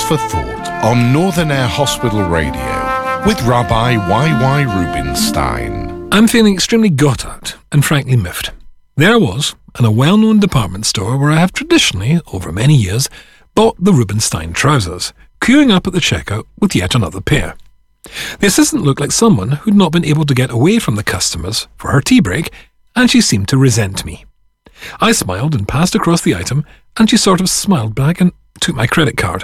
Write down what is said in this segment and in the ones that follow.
For Thought on Northern Air Hospital Radio with Rabbi Y.Y. Rubinstein. I'm feeling extremely got at and frankly miffed. There I was, in a well-known department store where I have traditionally, over many years, bought the Rubinstein trousers, queuing up at the checkout with yet another pair. The assistant looked like someone who'd not been able to get away from the customers for her tea break, and she seemed to resent me. I smiled and passed across the item, and she sort of smiled back and took my credit card.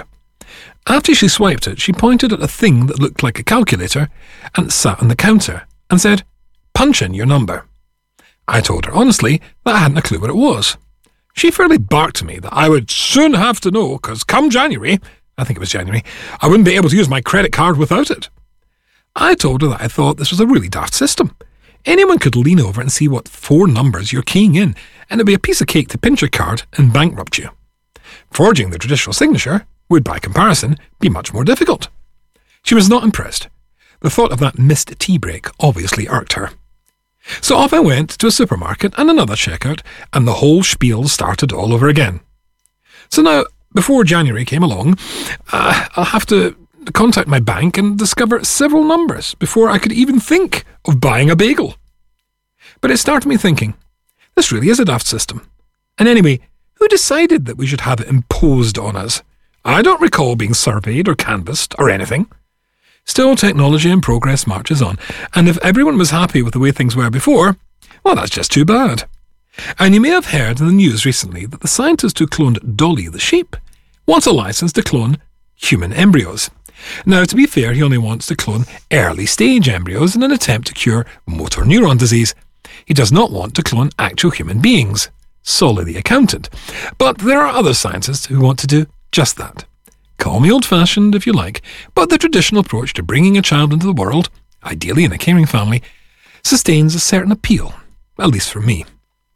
After she swiped it, she pointed at a thing that looked like a calculator and sat on the counter and said, "Punch in your number." I told her honestly that I hadn't a clue what it was. She fairly barked to me that I would soon have to know because come January, I think it was January, I wouldn't be able to use my credit card without it. I told her that I thought this was a really daft system. Anyone could lean over and see what 4 numbers you're keying in, and it'd be a piece of cake to pinch your card and bankrupt you. Forging the traditional signature would, by comparison, be much more difficult. She was not impressed. The thought of that missed tea break obviously irked her. So off I went to a supermarket and another checkout, and the whole spiel started all over again. So now, before January came along, I'll have to contact my bank and discover several numbers before I could even think of buying a bagel. But it started me thinking, this really is a daft system. And anyway, who decided that we should have it imposed on us? I don't recall being surveyed or canvassed or anything. Still, technology and progress marches on, and if everyone was happy with the way things were before, well, that's just too bad. And you may have heard in the news recently that the scientist who cloned Dolly the sheep wants a license to clone human embryos. Now, to be fair, he only wants to clone early-stage embryos in an attempt to cure motor neuron disease. He does not want to clone actual human beings. Solly the accountant. But there are other scientists who want to do just that. Call me old-fashioned if you like, but the traditional approach to bringing a child into the world, ideally in a caring family, sustains a certain appeal, at least for me.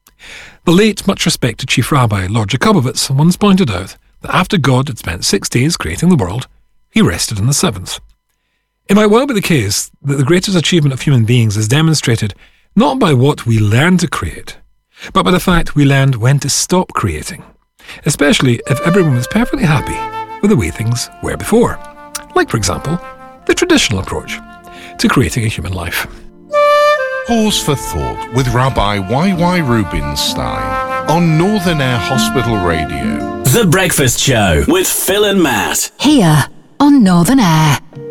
The late, much-respected Chief Rabbi Lord Jacobowitz once pointed out that after God had spent 6 days creating the world, he rested on the 7th. It might well be the case that the greatest achievement of human beings is demonstrated not by what we learn to create, but by the fact we learned when to stop creating, especially if everyone was perfectly happy with the way things were before. Like, for example, the traditional approach to creating a human life. Pause for Thought with Rabbi Y.Y. Rubinstein on Northern Air Hospital Radio. The Breakfast Show with Phil and Matt. Here on Northern Air.